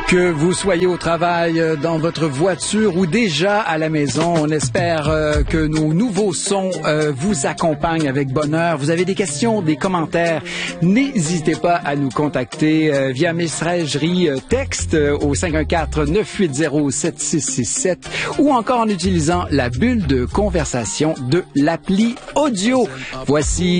Que vous soyez au travail, dans votre voiture ou déjà à la maison, on espère que nos nouveaux sons vous accompagnent avec bonheur. Vous avez des questions, des commentaires, n'hésitez pas à nous contacter via messagerie texte au 514-980-7667 ou encore en utilisant la bulle de conversation de l'appli audio. Voici